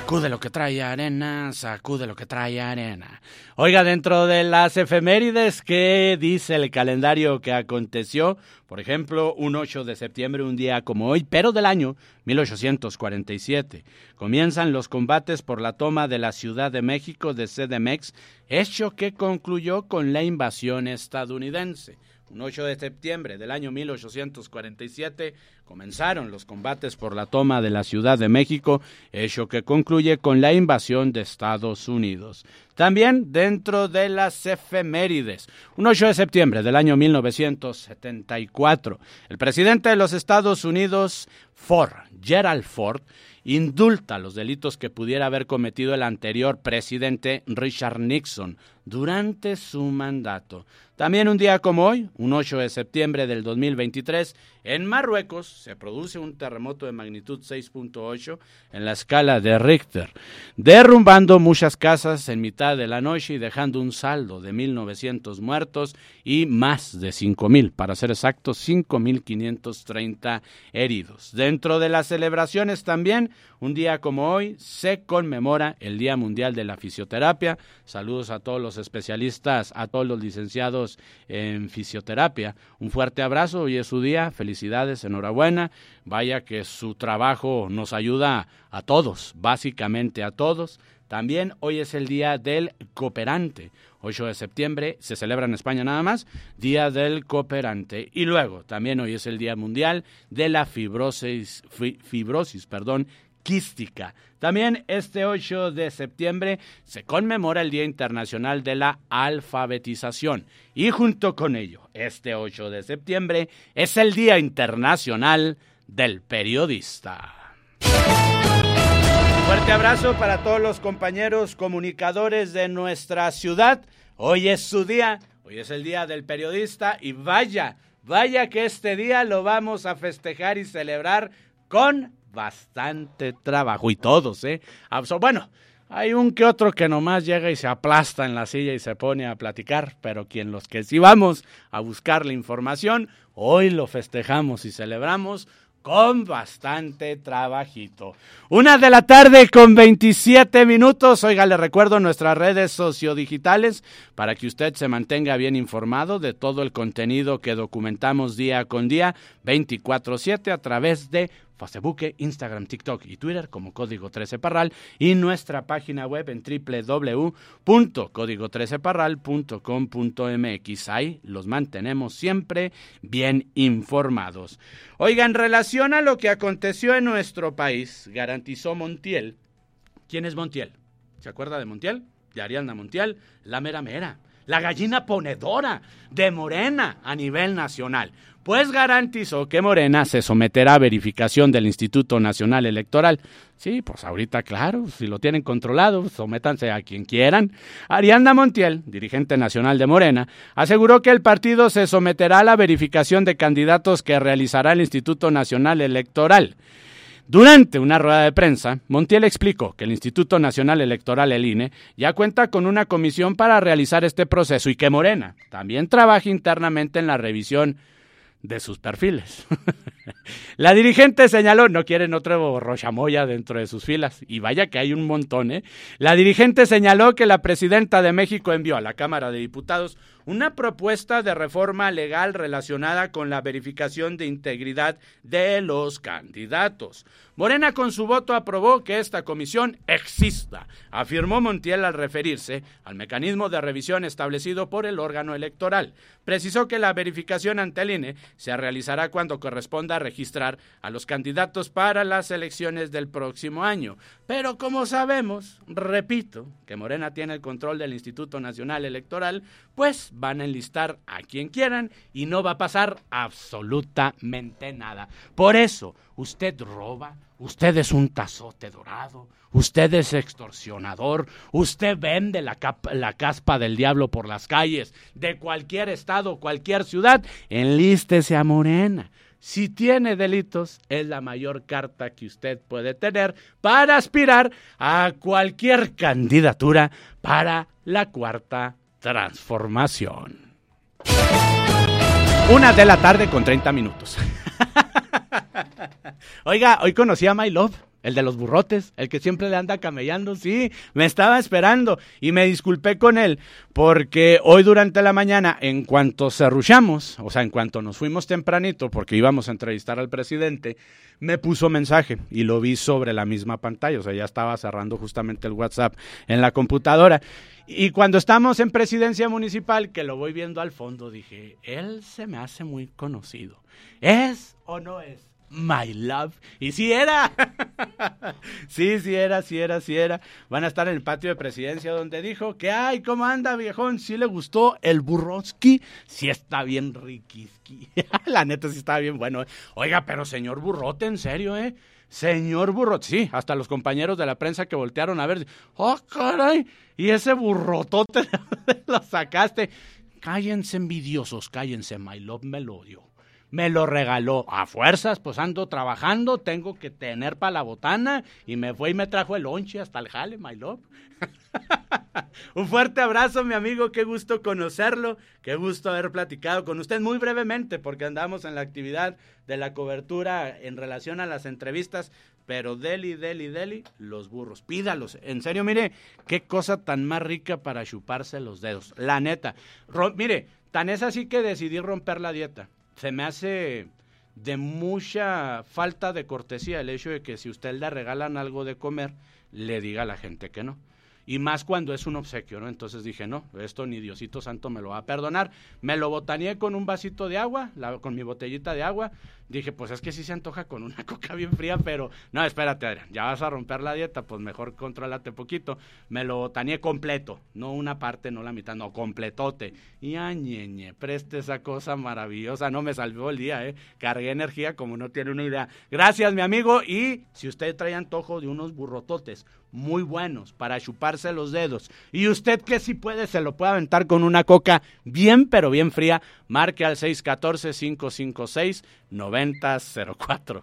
Sacude lo que trae arena, sacude lo que trae arena. Oiga, dentro de las efemérides, ¿qué dice el calendario que aconteció? Por ejemplo, un 8 de septiembre, un día como hoy, pero del año 1847. Comienzan los combates por la toma de la Ciudad de México de CDMX, hecho que concluyó con la invasión estadounidense. Un 8 de septiembre del año 1847 comenzaron los combates por la toma de la Ciudad de México, hecho que concluye con la invasión de Estados Unidos. También dentro de las efemérides, un 8 de septiembre del año 1974, el presidente de los Estados Unidos, Gerald Ford, indulta los delitos que pudiera haber cometido el anterior presidente Richard Nixon durante su mandato. También un día como hoy, un 8 de septiembre del 2023, en Marruecos se produce un terremoto de magnitud 6.8 en la escala de Richter, derrumbando muchas casas en mitad de la noche y dejando un saldo de 1,900 muertos y más de 5,000, para ser exactos, 5,530 heridos. Dentro de las celebraciones también, un día como hoy, se conmemora el Día Mundial de la Fisioterapia. Saludos a todos los especialistas, a todos los licenciados en fisioterapia. Un fuerte abrazo, hoy es su día, felicidades, enhorabuena. Vaya que su trabajo nos ayuda a todos, básicamente a todos. También hoy es el Día del Cooperante. 8 de septiembre se celebra en España nada más, Día del Cooperante. Y luego, también hoy es el Día Mundial de la fibrosis quística. También este 8 de septiembre se conmemora el Día Internacional de la Alfabetización. Y junto con ello, este 8 de septiembre es el Día Internacional del Periodista. Un fuerte abrazo para todos los compañeros comunicadores de nuestra ciudad. Hoy es su día, hoy es el Día del Periodista y vaya que este día lo vamos a festejar y celebrar con bastante trabajo. Y todos, bueno, hay un que otro que nomás llega y se aplasta en la silla y se pone a platicar, pero los que sí vamos a buscar la información, hoy lo festejamos y celebramos con bastante trabajito. 1:27 p.m. Oiga, le recuerdo nuestras redes sociodigitales para que usted se mantenga bien informado de todo el contenido que documentamos día con día, 24/7 a través de Facebook, Instagram, TikTok y Twitter como Código 13 Parral y nuestra página web en www.código13parral.com.mx. Ahí los mantenemos siempre bien informados. Oiga, en relación a lo que aconteció en nuestro país, garantizó Montiel. ¿Quién es Montiel? ¿Se acuerda de Montiel? De Ariadna Montiel, la mera mera, la gallina ponedora de Morena a nivel nacional. Pues garantizó que Morena se someterá a verificación del Instituto Nacional Electoral. Sí, pues ahorita, claro, si lo tienen controlado, sométanse a quien quieran. Ariadna Montiel, dirigente nacional de Morena, aseguró que el partido se someterá a la verificación de candidatos que realizará el Instituto Nacional Electoral. Durante una rueda de prensa, Montiel explicó que el Instituto Nacional Electoral, el INE, ya cuenta con una comisión para realizar este proceso y que Morena también trabaja internamente en la revisión de sus perfiles. La dirigente señaló, no quieren otro Rochamoya dentro de sus filas, y vaya que hay un montón, La dirigente señaló que la presidenta de México envió a la Cámara de Diputados una propuesta de reforma legal relacionada con la verificación de integridad de los candidatos. Morena con su voto aprobó que esta comisión exista, afirmó Montiel al referirse al mecanismo de revisión establecido por el órgano electoral. Precisó que la verificación ante el INE se realizará cuando corresponda registrar a los candidatos para las elecciones del próximo año. Pero como sabemos, repito, que Morena tiene el control del Instituto Nacional Electoral, pues van a enlistar a quien quieran y no va a pasar absolutamente nada. Por eso, usted roba, usted es un tazote dorado, usted es extorsionador, usted vende la caspa del diablo por las calles de cualquier estado, cualquier ciudad, enlístese a Morena. Si tiene delitos, es la mayor carta que usted puede tener para aspirar a cualquier candidatura para la Cuarta Transformación. 1:30 p.m. Oiga, hoy conocí a My Love. el de los burrotes, el que siempre le anda camellando, sí, me estaba esperando y me disculpé con él porque hoy durante la mañana, en cuanto cerruchamos, o sea, en cuanto nos fuimos tempranito porque íbamos a entrevistar al presidente, me puso mensaje y lo vi sobre la misma pantalla, o sea, ya estaba cerrando justamente el WhatsApp en la computadora. Y cuando estamos en Presidencia Municipal, que lo voy viendo al fondo, dije, él se me hace muy conocido. ¿Es o no es My Love? Y sí era. Sí era. Van a estar en el patio de Presidencia donde dijo que, ay, ¿cómo anda, viejón? ¿Sí le gustó el burroski? Sí está bien riquiski. La neta sí estaba bien bueno. Oiga, pero señor burrote, en serio, Señor burrote, sí, hasta los compañeros de la prensa que voltearon a ver, ¡oh, caray! Y ese burrotote lo sacaste. Cállense, envidiosos, cállense, My Love me lo dio. Me lo regaló a fuerzas, pues ando trabajando, tengo que tener para la botana, y me fue y me trajo el lonche hasta el jale, My Love. Un fuerte abrazo, mi amigo, qué gusto conocerlo, qué gusto haber platicado con usted muy brevemente, porque andamos en la actividad de la cobertura en relación a las entrevistas, pero deli, los burros, pídalos, en serio, mire, qué cosa tan más rica para chuparse los dedos, la neta. Mire, tan es así que decidí romper la dieta. Se me hace de mucha falta de cortesía el hecho de que si usted le regalan algo de comer, le diga a la gente que no. Y más cuando es un obsequio, ¿no? Entonces dije, no, esto ni Diosito Santo me lo va a perdonar. Me lo botaneé con un vasito de agua, con mi botellita de agua. Dije, pues es que sí se antoja con una coca bien fría, pero no, espérate, Adrián, ya vas a romper la dieta, pues mejor contrólate poquito. Me lo botaneé completo, no una parte, no la mitad, no, completote. Y preste esa cosa maravillosa, no me salvó el día, Cargué energía como no tiene una idea. Gracias, mi amigo, y si usted trae antojo de unos burrototes muy buenos para chuparse los dedos, y usted que sí puede, se lo puede aventar con una coca bien, pero bien fría, marque al 614-556-9004.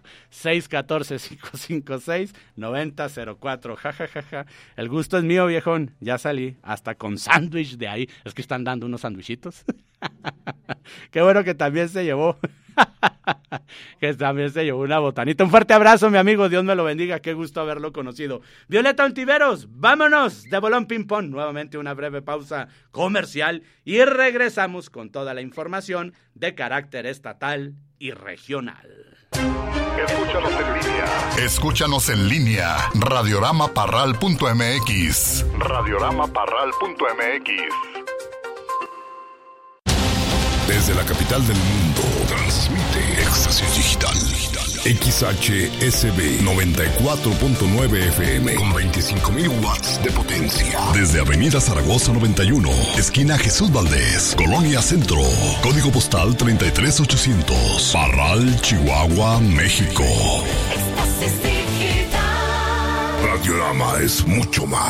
614-556-9004. Ja. El gusto es mío, viejón. Ya salí, hasta con sándwich de ahí. Es que están dando unos sándwichitos. Qué bueno que también se llevó. Que también se llevó una botanita. Un fuerte abrazo, mi amigo, Dios me lo bendiga, qué gusto haberlo conocido. Violeta Ontiveros, vámonos de bolón ping pong, nuevamente una breve pausa comercial y regresamos con toda la información de carácter estatal y regional. Escúchanos en línea, radioramaparral.mx. Desde la capital del mundo, transmite Éxtasis Digital. XHSB 94.9 FM con 25,000 watts de potencia. Desde Avenida Zaragoza 91, esquina Jesús Valdés, Colonia Centro. Código postal 33800. Parral, Chihuahua, México. Radiorama es mucho más.